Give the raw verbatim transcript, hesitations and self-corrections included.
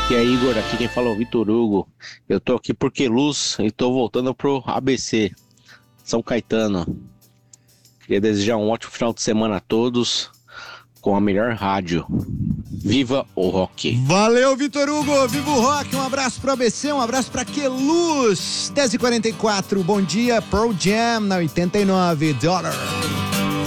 E aí, Igor, aqui quem fala é o Vitor Hugo. Eu tô aqui por Queluz e tô voltando pro A B C, São Caetano. Queria desejar um ótimo final de semana a todos, com a melhor rádio. Viva o rock! Valeu, Vitor Hugo! Viva o rock! Um abraço pro A B C, um abraço pra Queluz. dez e quarenta e quatro, bom dia, Pearl Jam na oitenta e nove, Dollar.